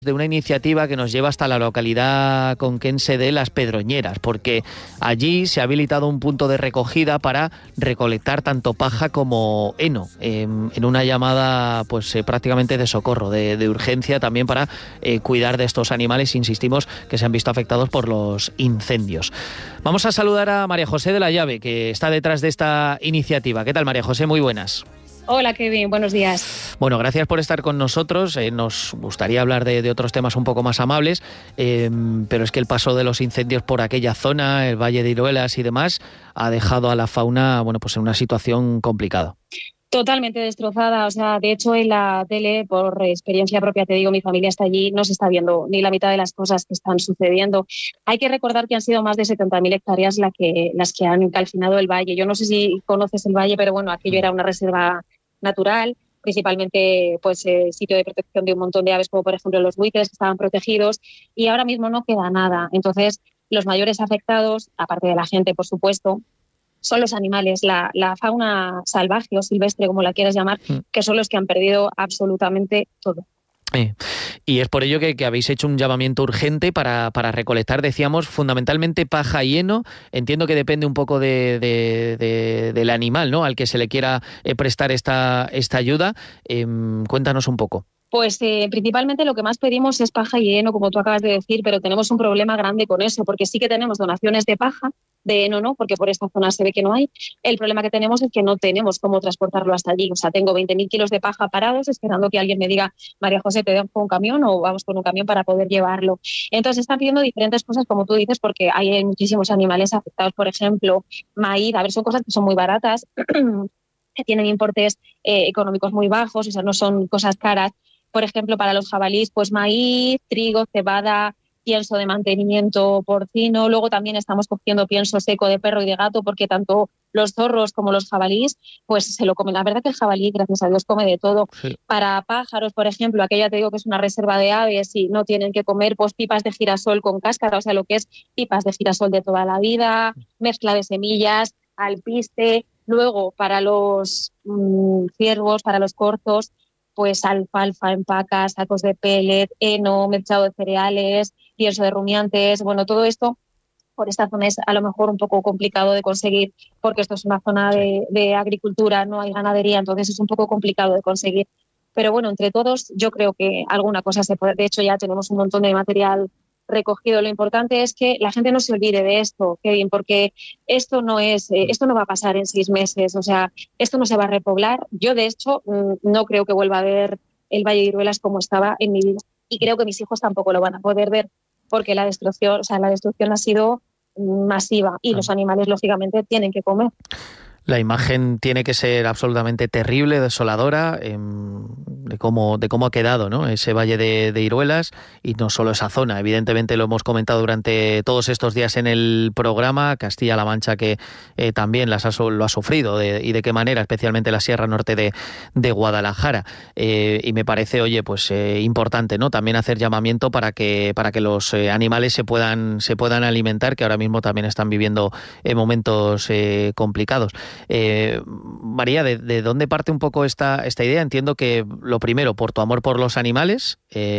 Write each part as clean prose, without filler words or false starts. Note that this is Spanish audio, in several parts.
de una iniciativa que nos lleva hasta la localidad conquense de Las Pedroñeras, porque allí se ha habilitado un punto de recogida para recolectar tanto paja como heno, en una llamada pues prácticamente de socorro, de urgencia también para cuidar de estos animales, insistimos, que se han visto afectados por los incendios. Vamos a saludar a María José de la Llave, que está detrás de esta iniciativa. ¿Qué tal, María José? Muy buenas. Hola, Kevin, buenos días. Bueno, gracias por estar con nosotros. Nos gustaría hablar de otros temas un poco más amables, pero es que el paso de los incendios por aquella zona, el Valle de Iruelas y demás, ha dejado a la fauna, bueno, pues en una situación complicada. Totalmente destrozada, o sea, de hecho en la tele, por experiencia propia te digo, mi familia está allí, no se está viendo ni la mitad de las cosas que están sucediendo. Hay que recordar que han sido más de 70.000 hectáreas las que han calcinado el valle. Yo no sé si conoces el valle, pero bueno, aquello era una reserva natural, principalmente pues sitio de protección de un montón de aves, como por ejemplo los buitres que estaban protegidos, y ahora mismo no queda nada. Entonces, los mayores afectados, aparte de la gente, por supuesto, son los animales, la fauna salvaje o silvestre, como la quieras llamar, que son los que han perdido absolutamente todo. Y es por ello que habéis hecho un llamamiento urgente para recolectar, decíamos, fundamentalmente paja y heno. Entiendo que depende un poco del animal, ¿no?, al que se le quiera prestar esta ayuda. Cuéntanos un poco. Pues principalmente lo que más pedimos es paja y heno, como tú acabas de decir, pero tenemos un problema grande con eso, porque sí que tenemos donaciones de paja, de heno no, porque por esta zona se ve que no hay. El problema que tenemos es que no tenemos cómo transportarlo hasta allí. O sea, tengo 20.000 kilos de paja parados esperando que alguien me diga, María José, te dejo un camión o vamos con un camión para poder llevarlo. Entonces están pidiendo diferentes cosas, como tú dices, porque hay muchísimos animales afectados, por ejemplo, maíz, a ver, son cosas que son muy baratas, que tienen importes económicos muy bajos, o sea, no son cosas caras. Por ejemplo, para los jabalíes, pues maíz, trigo, cebada, pienso de mantenimiento porcino. Luego también estamos cogiendo pienso seco de perro y de gato, porque tanto los zorros como los jabalíes pues se lo comen. La verdad que el jabalí, gracias a Dios, come de todo. Sí. Para pájaros, por ejemplo, aquella te digo que es una reserva de aves y no tienen que comer, pues pipas de girasol con cáscara, o sea, lo que es pipas de girasol de toda la vida, mezcla de semillas, alpiste. Luego, para los ciervos, para los corzos, pues alfalfa en pacas, sacos de pellet, heno, mechado de cereales, pienso de rumiantes. Bueno, todo esto por esta zona es a lo mejor un poco complicado de conseguir, porque esto es una zona de agricultura, no hay ganadería, entonces es un poco complicado de conseguir. Pero bueno, entre todos yo creo que alguna cosa se puede. De hecho, ya tenemos un montón de material recogido. Lo importante es que la gente no se olvide de esto, Kevin, porque esto no va a pasar en 6 meses, o sea, esto no se va a repoblar. Yo, de hecho, no creo que vuelva a ver el Valle de Iruelas como estaba en mi vida, y creo que mis hijos tampoco lo van a poder ver, porque la destrucción ha sido masiva y los animales, lógicamente, tienen que comer. La imagen tiene que ser absolutamente terrible, desoladora, de cómo ha quedado, ¿no?, ese Valle de Iruelas, y no solo esa zona. Evidentemente lo hemos comentado durante todos estos días en el programa, Castilla-La Mancha, que también lo ha sufrido, y de qué manera, especialmente la Sierra Norte de Guadalajara. Y me parece, oye, pues importante, ¿no?, también hacer llamamiento para que los animales se puedan alimentar, que ahora mismo también están viviendo momentos complicados. María, ¿de dónde parte un poco esta idea? Entiendo que lo primero, por tu amor por los animales,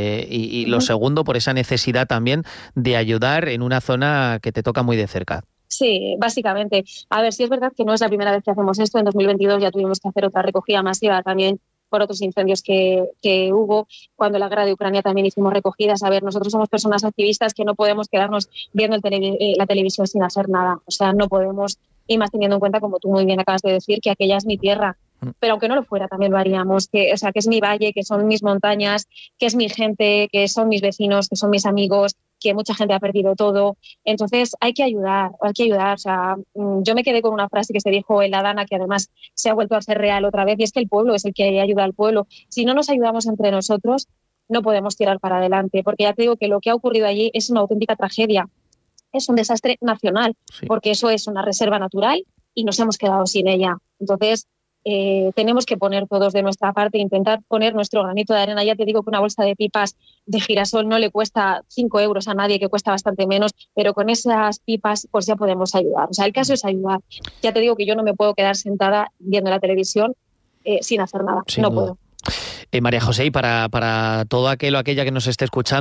y lo segundo, por esa necesidad también de ayudar en una zona que te toca muy de cerca. Sí, básicamente. A ver, sí es verdad que no es la primera vez que hacemos esto. En 2022 ya tuvimos que hacer otra recogida masiva también por otros incendios que hubo. Cuando la guerra de Ucrania también hicimos recogidas. A ver, nosotros somos personas activistas que no podemos quedarnos viendo la televisión sin hacer nada. O sea, no podemos, y más teniendo en cuenta, como tú muy bien acabas de decir, que aquella es mi tierra. Pero aunque no lo fuera, también lo haríamos. Que es mi valle, que son mis montañas, que es mi gente, que son mis vecinos, que son mis amigos, que mucha gente ha perdido todo. Entonces hay que ayudar. O sea, yo me quedé con una frase que se dijo en la Dana, que además se ha vuelto a hacer real otra vez, y es que el pueblo es el que ayuda al pueblo. Si no nos ayudamos entre nosotros, no podemos tirar para adelante, porque ya te digo que lo que ha ocurrido allí es una auténtica tragedia. Es un desastre nacional, sí, porque eso es una reserva natural y nos hemos quedado sin ella. Entonces, tenemos que poner todos de nuestra parte, intentar poner nuestro granito de arena. Ya te digo que una bolsa de pipas de girasol no le cuesta 5 euros a nadie, que cuesta bastante menos, pero con esas pipas pues ya podemos ayudar. O sea, el caso es ayudar. Ya te digo que yo no me puedo quedar sentada viendo la televisión sin hacer nada. Sin no duda. puedo. María José, y para todo aquel o aquella que nos esté escuchando,